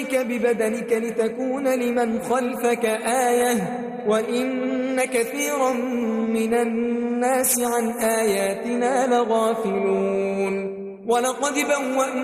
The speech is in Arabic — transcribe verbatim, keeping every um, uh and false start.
ببدنك لتكون لمن خلفك آية وإن كثيرا من الناس عن آياتنا لغافلون ولقد بوأنا